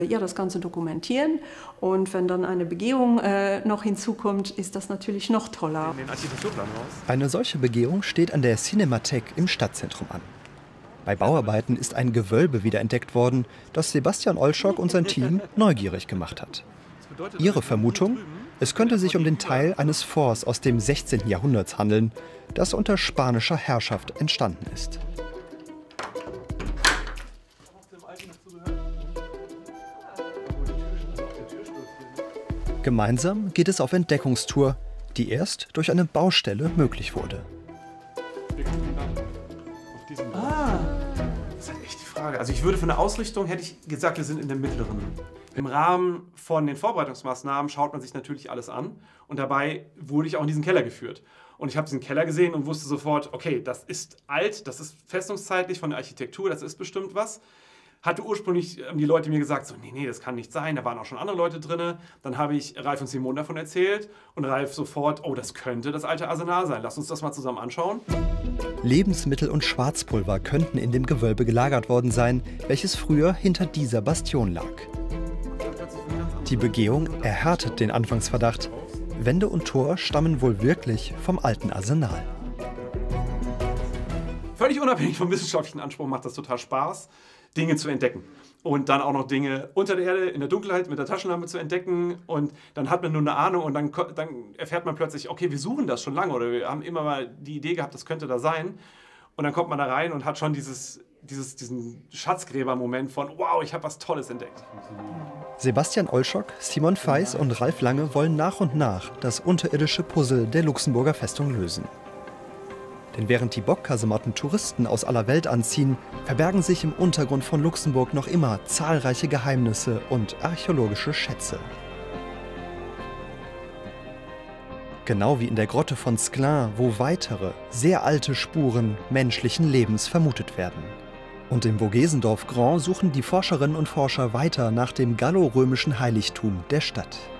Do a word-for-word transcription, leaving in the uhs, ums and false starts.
Ja, das Ganze dokumentieren, und wenn dann eine Begehung äh, noch hinzukommt, ist das natürlich noch toller. Den Architekturplan raus. Eine solche Begehung steht an der Cinemathek im Stadtzentrum an. Bei Bauarbeiten ist ein Gewölbe wiederentdeckt worden, das Sebastian Olschok und sein Team neugierig gemacht hat. Ihre Vermutung? Es könnte sich um den Teil eines Forts aus dem sechzehnten Jahrhunderts handeln, das unter spanischer Herrschaft entstanden ist. Gemeinsam geht es auf Entdeckungstour, die erst durch eine Baustelle möglich wurde. Ah, das ist halt echt die Frage. Also ich würde von der Ausrichtung, hätte ich gesagt, wir sind in der mittleren. Im Rahmen von den Vorbereitungsmaßnahmen schaut man sich natürlich alles an, und dabei wurde ich auch in diesen Keller geführt. Und ich habe diesen Keller gesehen und wusste sofort, okay, das ist alt, das ist festungszeitlich von der Architektur, das ist bestimmt was. Hatte ursprünglich die Leute mir gesagt, so, nee, nee, das kann nicht sein, da waren auch schon andere Leute drin. Dann habe ich Ralf und Simon davon erzählt, und Ralf sofort, oh, das könnte das alte Arsenal sein, lass uns das mal zusammen anschauen. Lebensmittel und Schwarzpulver könnten in dem Gewölbe gelagert worden sein, welches früher hinter dieser Bastion lag. Die Begehung erhärtet den Anfangsverdacht. Wände und Tor stammen wohl wirklich vom alten Arsenal. Völlig unabhängig vom wissenschaftlichen Anspruch macht das total Spaß, Dinge zu entdecken. Und dann auch noch Dinge unter der Erde, in der Dunkelheit, mit der Taschenlampe zu entdecken. Und dann hat man nur eine Ahnung, und dann, dann erfährt man plötzlich, okay, wir suchen das schon lange, oder wir haben immer mal die Idee gehabt, das könnte da sein. Und dann kommt man da rein und hat schon dieses, dieses, diesen Schatzgräber-Moment von, wow, ich habe was Tolles entdeckt. Sebastian Olschok, Simon Feiß und Ralf Lange wollen nach und nach das unterirdische Puzzle der Luxemburger Festung lösen. Denn während die Bockkasematten Touristen aus aller Welt anziehen, verbergen sich im Untergrund von Luxemburg noch immer zahlreiche Geheimnisse und archäologische Schätze. Genau wie in der Grotte von Sclin, wo weitere, sehr alte Spuren menschlichen Lebens vermutet werden. Und im Vogesendorf Grand suchen die Forscherinnen und Forscher weiter nach dem gallorömischen Heiligtum der Stadt.